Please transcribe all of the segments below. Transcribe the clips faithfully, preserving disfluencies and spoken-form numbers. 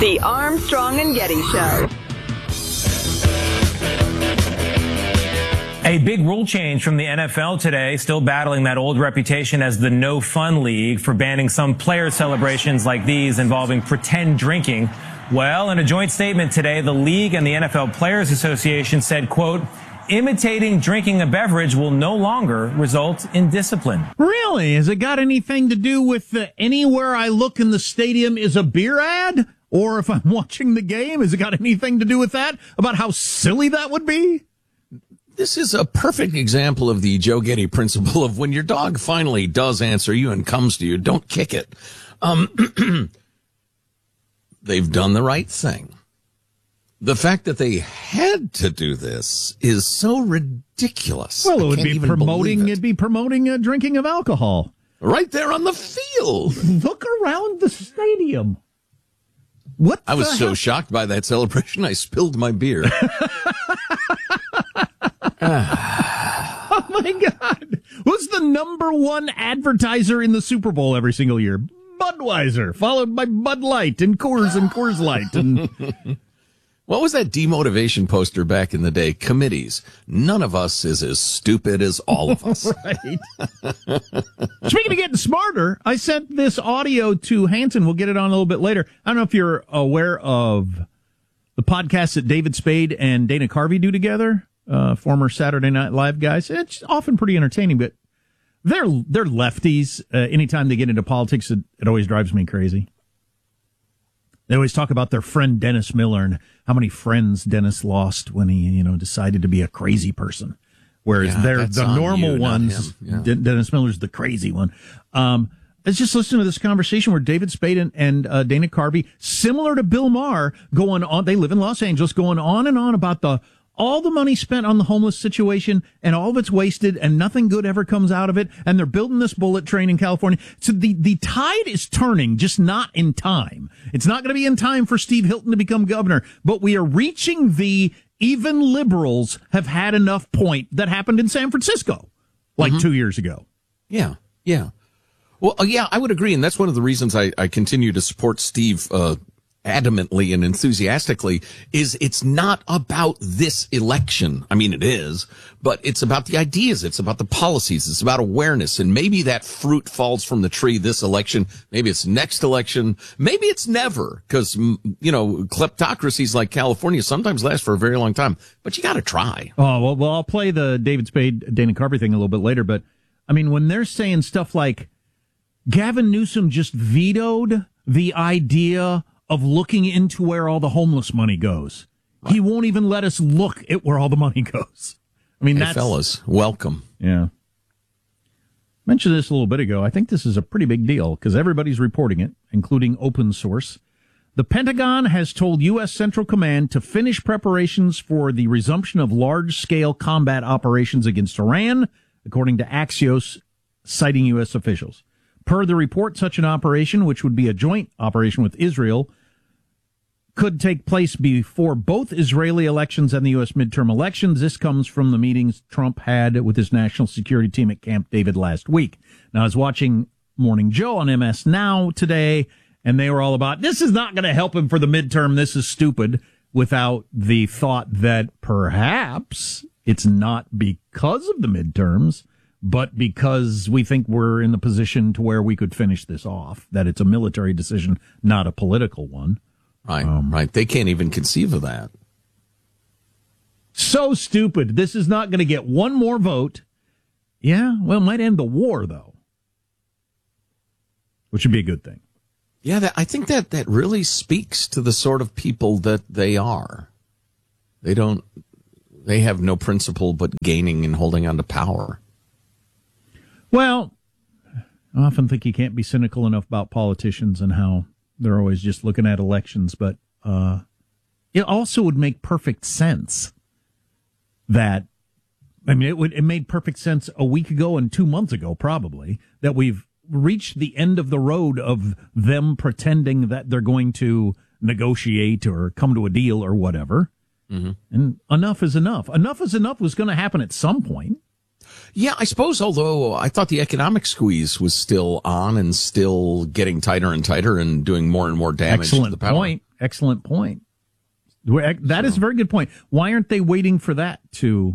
The Armstrong and Getty Show. A big rule change from the N F L today, still battling that old reputation as the no-fun league for banning some player celebrations like these involving pretend drinking. Well, in a joint statement today, the league and the N F L Players Association said, quote, imitating drinking a beverage will no longer result in discipline. Really? Has it got anything to do with the anywhere I look in the stadium is a beer ad? Or if I'm watching the game, has it got anything to do with that? About how silly that would be? This is a perfect example of the Joe Getty principle of when your dog finally does answer you and comes to you, don't kick it. Um, they've done the right thing. The fact that they had to do this is so ridiculous. Well, it I would can't be even promoting believe it. it'd be promoting uh, drinking of alcohol. Right there on the field. Look around the stadium. What I was the so hell? shocked by that celebration, I spilled my beer. Oh, my God. Who's the number one advertiser in the Super Bowl every single year? Budweiser, followed by Bud Light and Coors and Coors Light. And What was that demotivation poster back in the day? Committees. None of us is as stupid as all of us. Right. Speaking of getting smarter, I sent this audio to Hanson. We'll get it on a little bit later. I don't know if you're aware of the podcast that David Spade and Dana Carvey do together, uh, former Saturday Night Live guys. It's often pretty entertaining, but they're they're lefties. Uh, anytime they get into politics, it, it always drives me crazy. They always talk about their friend Dennis Miller and how many friends Dennis lost when he, you know, decided to be a crazy person. Whereas Yeah, they're that's the on normal you, not ones. him. Yeah. De- Dennis Miller's the crazy one. Um, let's just listen to this conversation where David Spade and, and uh, Dana Carvey, similar to Bill Maher, going on. They live in Los Angeles, going on and on about the all the money spent on the homeless situation and all of it's wasted and nothing good ever comes out of it. And they're building this bullet train in California. So the, the tide is turning, just not in time. It's not going to be in time for Steve Hilton to become governor, but we are reaching the even liberals have had enough point that happened in San Francisco like mm-hmm. two years ago. Yeah. Yeah. Well, uh, yeah, I would agree. And that's one of the reasons I, I continue to support Steve, uh, adamantly and enthusiastically is it's not about this election. I mean, it is, but it's about the ideas. It's about the policies. It's about awareness. And maybe that fruit falls from the tree this election. Maybe it's next election. Maybe it's never because, you know, kleptocracies like California sometimes last for a very long time, but you got to try. Oh, well, well, I'll play the David Spade, Dana Carvey thing a little bit later. But I mean, when they're saying stuff like Gavin Newsom just vetoed the idea of looking into where all the homeless money goes. Right. He won't even let us look at where all the money goes. I mean, hey, that's... fellas, welcome. Yeah. Mentioned this a little bit ago. I think this is a pretty big deal because everybody's reporting it, including open source. The Pentagon has told U S. Central Command to finish preparations for the resumption of large-scale combat operations against Iran, according to Axios, citing U S officials. Per the report, such an operation, which would be a joint operation with Israel, could take place before both Israeli elections and the U S midterm elections. This comes from the meetings Trump had with his national security team at Camp David last week. Now, I was watching Morning Joe on M S Now today, and they were all about, this is not going to help him for the midterm. This is stupid, without the thought that perhaps it's not because of the midterms, but because we think we're in the position to where we could finish this off, that it's a military decision, not a political one. Right, um, right. They can't even conceive of that. So stupid. This is not going to get one more vote. Yeah, well, it might end the war, though, which would be a good thing. Yeah, that, I think that that really speaks to the sort of people that they are. They don't, they have no principle but gaining and holding on to power. Well, I often think you can't be cynical enough about politicians and how they're always just looking at elections, but uh, it also would make perfect sense that, I mean, it would it made perfect sense a week ago and two months ago, probably, that we've reached the end of the road of them pretending that they're going to negotiate or come to a deal or whatever. Mm-hmm. And enough is enough. Enough is enough was going to happen at some point. Yeah, I suppose, although I thought the economic squeeze was still on and still getting tighter and tighter and doing more and more damage Excellent to the power. point. excellent point. That is a very good point. Why aren't they waiting for that to?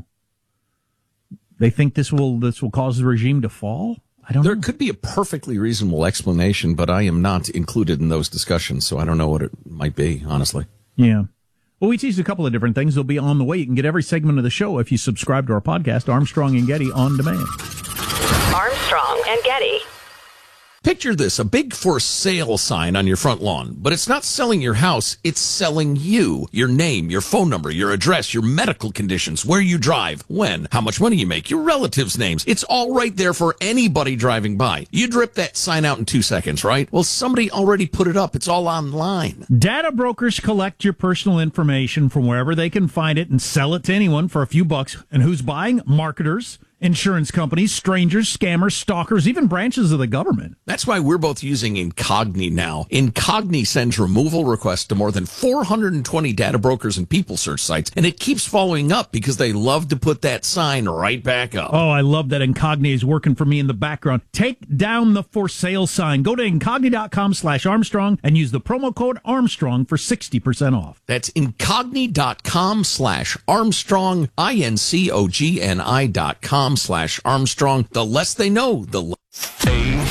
They think this will this will cause the regime to fall? I don't there know. There could be a perfectly reasonable explanation, but I am not included in those discussions, so I don't know what it might be, honestly. Yeah. Well, we teased a couple of different things. They'll be on the way. You can get every segment of the show if you subscribe to our podcast, Armstrong and Getty On Demand. Armstrong and Getty. Picture this, a big for sale sign on your front lawn, but it's not selling your house, it's selling you. Your name, your phone number, your address, your medical conditions, where you drive, when, how much money you make, your relatives' names. It's all right there for anybody driving by. You drip that sign out in two seconds, right? Well, somebody already put it up. It's all online. Data brokers collect your personal information from wherever they can find it and sell it to anyone for a few bucks. And who's buying? Marketers, insurance companies, strangers, scammers, stalkers, even branches of the government. That's why we're both using Incogni now. Incogni sends removal requests to more than four hundred twenty data brokers and people search sites, and it keeps following up because they love to put that sign right back up. Oh, I love that Incogni is working for me in the background. Take down the for sale sign. Go to incogni.com slash Armstrong and use the promo code Armstrong for sixty percent off. That's incogni.com slash Armstrong, I N C O G N I dot com slash Armstrong. The less they know, the less. A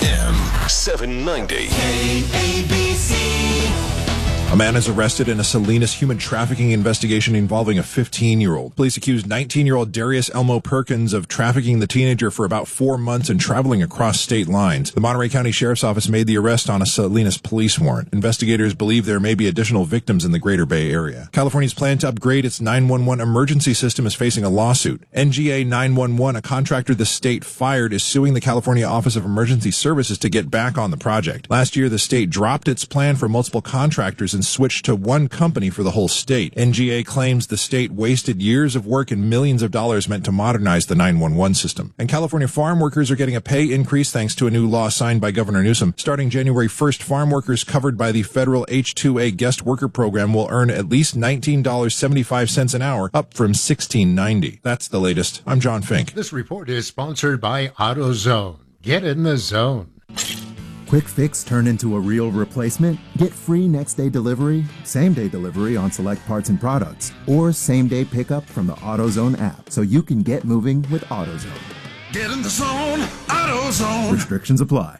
M seven ninety. A B C. A man is arrested in a Salinas human trafficking investigation involving a fifteen-year-old. Police accused nineteen-year-old Darius Elmo Perkins of trafficking the teenager for about four months and traveling across state lines. The Monterey County Sheriff's Office made the arrest on a Salinas police warrant. Investigators believe there may be additional victims in the Greater Bay Area. California's plan to upgrade its nine one one emergency system is facing a lawsuit. N G A nine one one, a contractor the state fired, is suing the California Office of Emergency Services to get back on the project. Last year, the state dropped its plan for multiple contractors and switched to one company for the whole state. N G A claims the state wasted years of work and millions of dollars meant to modernize the nine one one system. And California farm workers are getting a pay increase thanks to a new law signed by Governor Newsom. Starting January first, farm workers covered by the federal H two A guest worker program will earn at least nineteen dollars and seventy-five cents an hour, up from sixteen ninety. That's the latest. I'm John Fink. This report is sponsored by AutoZone. Get in the zone. Quick fix turned into a real replacement? Get free next day delivery, same day delivery on select parts and products, or same day pickup from the AutoZone app so you can get moving with AutoZone. Get in the zone. AutoZone. Restrictions apply.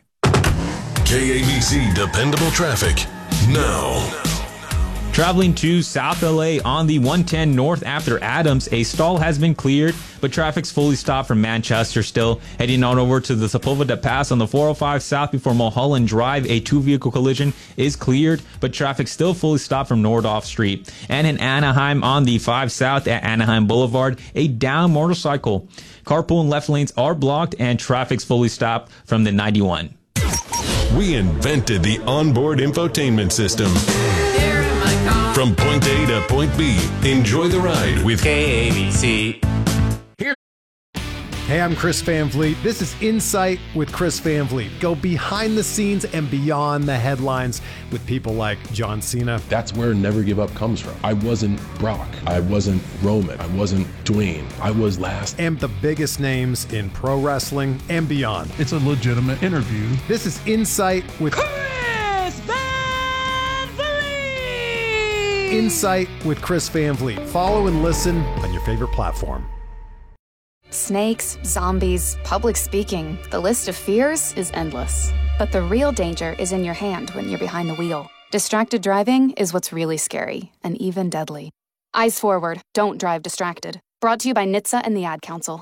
K A B C Dependable Traffic now. Traveling to South L A on the one ten north after Adams, a stall has been cleared, but traffic's fully stopped from Manchester still. Heading on over to the Sepulveda Pass on the four oh five south before Mulholland Drive, a two-vehicle collision is cleared, but traffic still fully stopped from Nordhoff Street. And in Anaheim on the five south at Anaheim Boulevard, a down motorcycle. Carpool and left lanes are blocked and traffic's fully stopped from the ninety-one. We invented the onboard infotainment system. From point A to point B, enjoy the ride with K A B C. Hey, I'm Chris Van Vliet. This is Insight with Chris Van Vliet. Go behind the scenes and beyond the headlines with people like John Cena. That's where Never Give Up comes from. I wasn't Brock. I wasn't Roman. I wasn't Dwayne. I was last. And the biggest names in pro wrestling and beyond. It's a legitimate interview. This is Insight with Chris Van Vliet. Insight with Chris Van Vliet. Follow and listen on your favorite platform. Snakes, zombies, public speaking. The list of fears is endless. But the real danger is in your hand when you're behind the wheel. Distracted driving is what's really scary and even deadly. Eyes forward. Don't drive distracted. Brought to you by N H T S A and the Ad Council.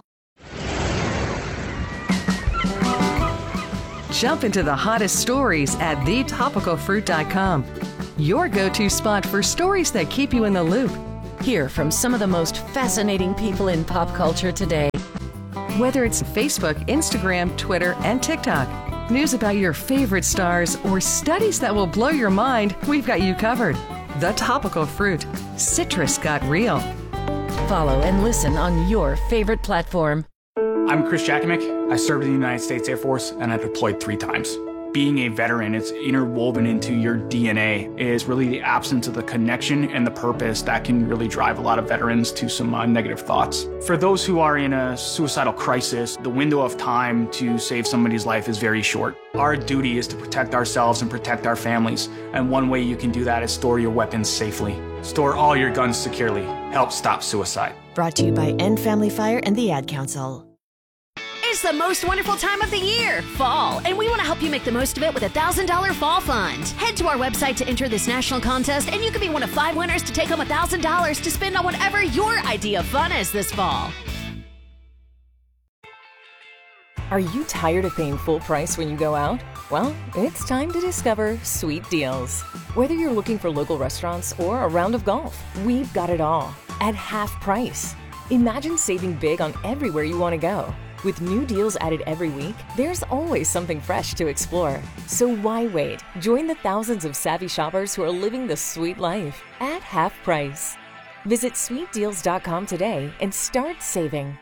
Jump into the hottest stories at the topical fruit dot com. Your go-to spot for stories that keep you in the loop. Hear from some of the most fascinating people in pop culture today. Whether it's Facebook, Instagram, Twitter, and TikTok, news about your favorite stars, or studies that will blow your mind, we've got you covered. The Topical Fruit. Citrus got real. Follow and listen on your favorite platform. I'm Chris Jakimick. I served in the United States Air Force and I deployed three times. being a veteran, it's interwoven into your D N A, is really the absence of the connection and the purpose that can really drive a lot of veterans to some uh, negative thoughts. For those who are in a suicidal crisis, the window of time to save somebody's life is very short. Our duty is to protect ourselves and protect our families, and one way you can do that is store your weapons safely. Store all your guns securely. Help stop suicide. Brought to you by End Family Fire and the Ad Council. It's the most wonderful time of the year, fall, and we want to help you make the most of it with a one thousand dollars Fall Fund. Head to our website to enter this national contest, and you could be one of five winners to take home one thousand dollars to spend on whatever your idea of fun is this fall. Are you tired of paying full price when you go out? Well, it's time to discover Sweet Deals. Whether you're looking for local restaurants or a round of golf, we've got it all at half price. Imagine saving big on everywhere you want to go. With new deals added every week, there's always something fresh to explore. So why wait? Join the thousands of savvy shoppers who are living the sweet life at half price. Visit sweet deals dot com today and start saving.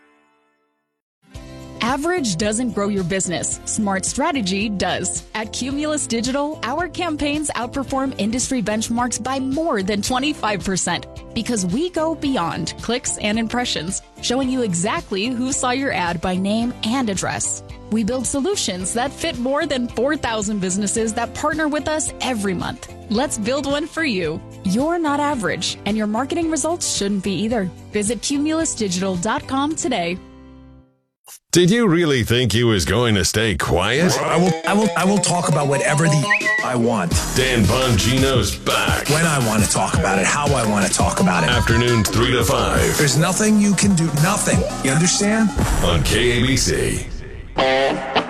Average doesn't grow your business. Smart strategy does. At Cumulus Digital, our campaigns outperform industry benchmarks by more than twenty-five percent because we go beyond clicks and impressions, showing you exactly who saw your ad by name and address. We build solutions that fit more than four thousand businesses that partner with us every month. Let's build one for you. You're not average, and your marketing results shouldn't be either. Visit cumulus digital dot com today. Did you really think he was going to stay quiet? I will I will I will talk about whatever the I want. Dan Bongino's back. When I want to talk about it, how I want to talk about it. Afternoons three to five. There's nothing you can do, nothing. You understand? On K A B C.